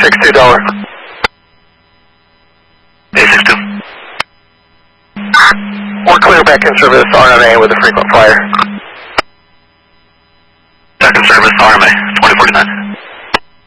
62 Dollar. A62. We're clear back in service RMA with a frequent flyer. Back in service RMA 2049.